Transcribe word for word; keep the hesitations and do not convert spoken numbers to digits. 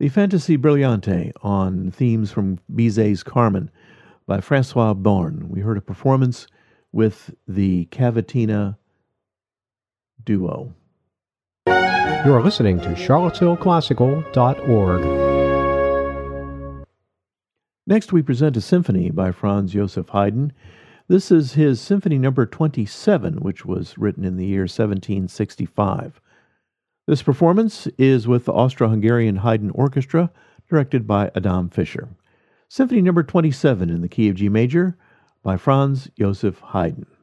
the Fantasy Brillante on themes from Bizet's Carmen by Francois Born. We heard a performance with the Cavatina Duo. You are listening to charlottesville classical dot org. Next, we present a symphony by Franz Joseph Haydn. This is his Symphony Number twenty-seven, which was written in the year seventeen sixty-five. This performance is with the Austro-Hungarian Haydn Orchestra, directed by Adam Fischer. Symphony Number twenty-seven in the key of G major by Franz Joseph Haydn.